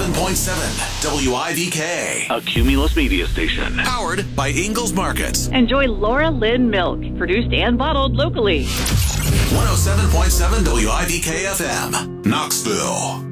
107.7 WIVK. A Cumulus media station. Powered by Ingalls Markets. Enjoy Laura Lynn milk, produced and bottled locally. 107.7 WIVK FM, Knoxville.